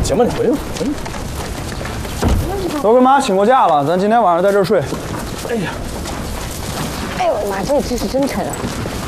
行吧，你回吧，回吧。 都跟妈请过假了，咱今天晚上在这儿睡。 哎呀， 哎呦我的妈，这个姿势真沉啊！